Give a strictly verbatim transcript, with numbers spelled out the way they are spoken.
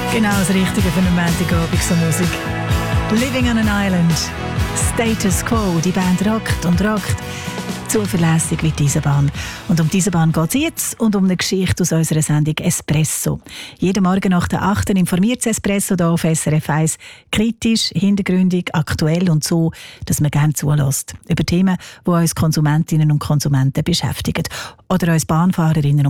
Genau das Richtige für einen Montagabend, so Musik. Living on an Island. Status Quo. Die Band rockt und rockt. Zuverlässig wie die Eisenbahn. Und um die Eisenbahn geht es jetzt und um eine Geschichte aus unserer Sendung Espresso. Jeden Morgen nach der achten informiert das Espresso hier auf S R F eins. Kritisch, hintergründig, aktuell und so, dass man gerne zulässt. Über Themen, die uns Konsumentinnen und Konsumenten beschäftigen. Oder uns Bahnfahrerinnen und